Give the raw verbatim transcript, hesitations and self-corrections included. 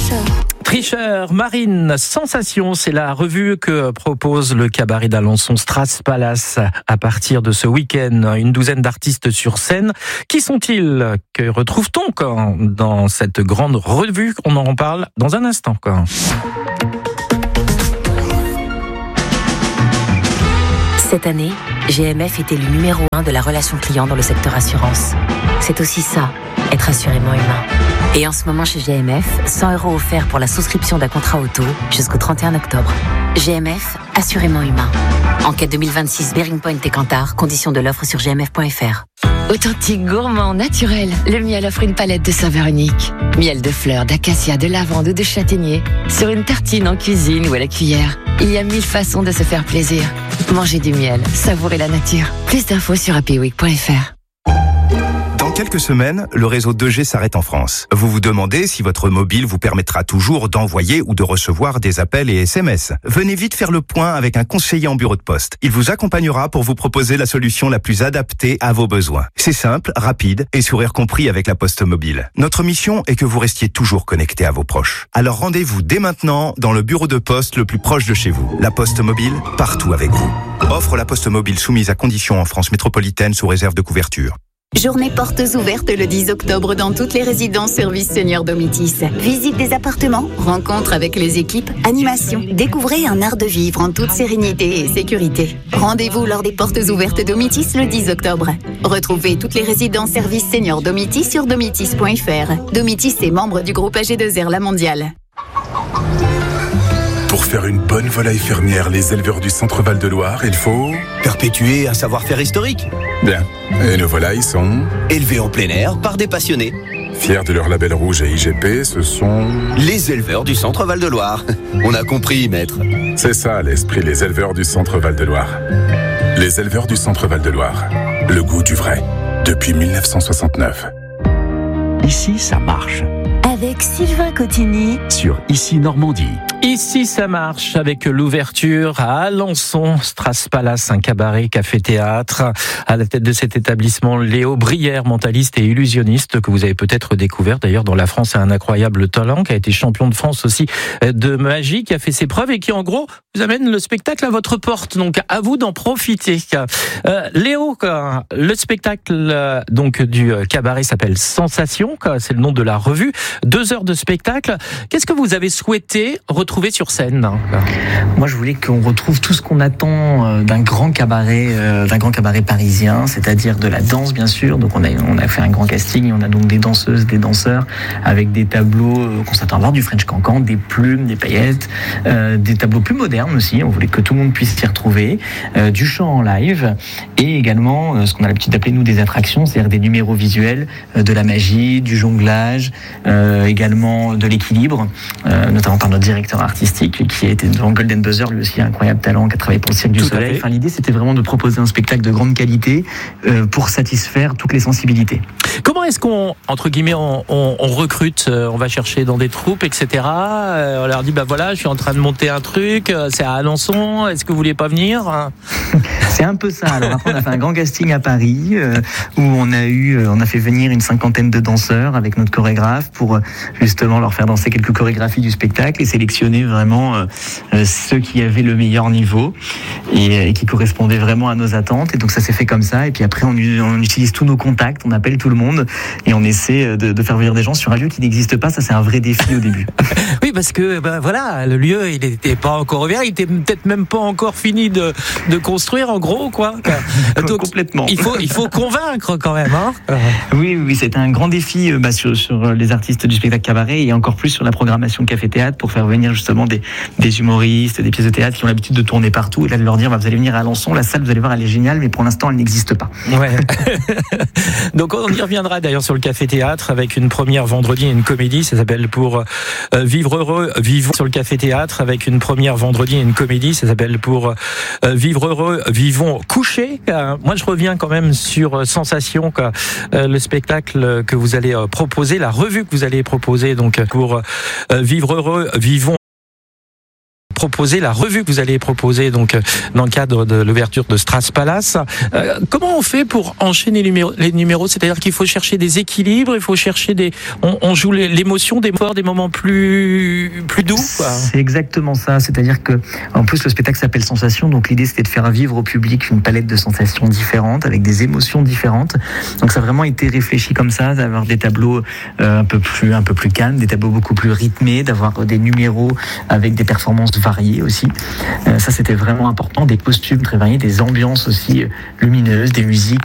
Tricheur. Tricheur, Marine, Sensation, c'est la revue que propose le cabaret d'Alençon Strass Palace à partir de ce week-end. Une douzaine d'artistes sur scène. Qui sont-ils? Que retrouve-t-on quand dans cette grande revue? On en parle dans un instant. Quand. Cette année, G M F est élu numéro un de la relation client dans le secteur assurance. C'est aussi ça, être assurément humain. Et en ce moment chez G M F, cent euros offerts pour la souscription d'un contrat auto jusqu'au trente et un octobre. G M F, assurément humain. Enquête deux mille vingt-six, Bearing Point et Kantar, conditions de l'offre sur g m f point f r. Authentique, gourmand, naturel, le miel offre une palette de saveurs uniques. Miel de fleurs, d'acacia, de lavande ou de châtaignier. Sur une tartine, en cuisine ou à la cuillère. Il y a mille façons de se faire plaisir. Mangez du miel, savourez la nature. Plus d'infos sur happy week point f r. Dans quelques semaines, le réseau deux G s'arrête en France. Vous vous demandez si votre mobile vous permettra toujours d'envoyer ou de recevoir des appels et S M S. Venez vite faire le point avec un conseiller en bureau de poste. Il vous accompagnera pour vous proposer la solution la plus adaptée à vos besoins. C'est simple, rapide et sourire compris avec la Poste Mobile. Notre mission est que vous restiez toujours connecté à vos proches. Alors rendez-vous dès maintenant dans le bureau de poste le plus proche de chez vous. La Poste Mobile, partout avec vous. Offre la Poste Mobile soumise à conditions en France métropolitaine sous réserve de couverture. Journée portes ouvertes le dix octobre dans toutes les résidences services Senior Domitis. Visite des appartements, rencontre avec les équipes, animation. Découvrez un art de vivre en toute sérénité et sécurité. Rendez-vous lors des portes ouvertes Domitis le dix octobre. Retrouvez toutes les résidences services Senior Domitis sur domitis point f r. Domitis est membre du groupe A G deux R La Mondiale. Pour faire une bonne volaille fermière, les éleveurs du Centre Val de Loire, il faut... perpétuer un savoir-faire historique. Bien. Et nos volailles sont... élevées en plein air par des passionnés. Fiers de leur label rouge et I G P, ce sont... les éleveurs du Centre Val de Loire. On a compris, maître. C'est ça l'esprit, les éleveurs du Centre Val de Loire. Les éleveurs du Centre Val de Loire. Le goût du vrai. Depuis mille neuf cent soixante-neuf. Ici, ça marche. Avec Sylvain Cotigny sur Ici Normandie. Ici, ça marche avec l'ouverture à Alençon, Strass Palace, un cabaret, café-théâtre. À la tête de cet établissement, Léo Brière, mentaliste et illusionniste, que vous avez peut-être découvert d'ailleurs dans La France a un incroyable talent, qui a été champion de France aussi de magie, qui a fait ses preuves et qui en gros vous amène le spectacle à votre porte. Donc à vous d'en profiter. Euh, Léo, le spectacle donc du cabaret s'appelle Sensation, c'est le nom de la revue. Deux heures de spectacle. Qu'est-ce que vous avez souhaité retrouver sur scène? Moi, je voulais qu'on retrouve tout ce qu'on attend d'un grand cabaret, d'un grand cabaret parisien, c'est-à-dire de la danse, bien sûr. Donc, on a, on a fait un grand casting. On a donc des danseuses, des danseurs, avec des tableaux qu'on s'attend à voir, du French Cancan, des plumes, des paillettes, euh, des tableaux plus modernes aussi. On voulait que tout le monde puisse s'y retrouver, euh, du chant en live, et également euh, ce qu'on a l'habitude d'appeler nous des attractions, c'est-à-dire des numéros visuels, euh, de la magie, du jonglage, euh, également de l'équilibre, euh, notamment par notre directeur artistique qui a été devant Golden Buzzer, lui aussi un incroyable talent, qui a travaillé pour le Cirque du Soleil. Enfin, l'idée, c'était vraiment de proposer un spectacle de grande qualité euh, pour satisfaire toutes les sensibilités. Comment est-ce qu'on, entre guillemets, on, on, on recrute, euh, on va chercher dans des troupes, et cetera. Euh, on leur dit, bah voilà, je suis en train de monter un truc, euh, c'est à Alençon, est-ce que vous voulez pas venir? C'est un peu ça. Alors après, on a fait un grand casting à Paris euh, où on a eu, euh, on a fait venir une cinquantaine de danseurs avec notre chorégraphe pour euh, justement leur faire danser quelques chorégraphies du spectacle et sélectionner vraiment euh, euh, ceux qui avaient le meilleur niveau et, et qui correspondaient vraiment à nos attentes. Et donc ça s'est fait comme ça. Et puis après, on, on utilise tous nos contacts, on appelle tout le monde et on essaie de, de faire venir des gens sur un lieu qui n'existe pas. Ça, c'est un vrai défi au début. Oui, parce que ben voilà, le lieu, il n'était pas encore ouvert, il était peut-être même pas encore fini de, de construire, en gros, quoi. Donc, complètement. Il faut, il faut convaincre quand même, hein. Oui, oui, c'était un grand défi bah, sur, sur les artistes du spectacle cabaret et encore plus sur la programmation café-théâtre pour faire venir justement des, des humoristes, des pièces de théâtre qui ont l'habitude de tourner partout et là de leur dire bah, vous allez venir à Alençon, la salle, vous allez voir, elle est géniale, mais pour l'instant, elle n'existe pas. Ouais. Donc on y reviendra d'ailleurs sur le café-théâtre avec une première vendredi et une comédie, ça s'appelle pour euh, Vivre heureux, vivons sur le café-théâtre avec une première vendredi et une comédie, ça s'appelle pour euh, Vivre heureux, vivons couchés. Euh, moi je reviens quand même sur Sensation, quoi, euh, le spectacle que vous allez euh, proposer, la revue que vous allez proposer donc pour euh, Vivre heureux, vivons proposer la revue que vous allez proposer donc dans le cadre de l'ouverture de Strass Palace. Euh, comment on fait pour enchaîner les numéros, les numéros? C'est-à-dire qu'il faut chercher des équilibres, il faut chercher des, on, on joue l'émotion, des morts, des moments plus plus doux, quoi. C'est exactement ça. C'est-à-dire que en plus le spectacle s'appelle Sensation, donc l'idée c'était de faire vivre au public une palette de sensations différentes avec des émotions différentes. Donc ça a vraiment été réfléchi comme ça, d'avoir des tableaux euh, un peu plus un peu plus calmes, des tableaux beaucoup plus rythmés, d'avoir des numéros avec des performances variées aussi. Euh, ça c'était vraiment important, des costumes très variés, des ambiances aussi lumineuses, des musiques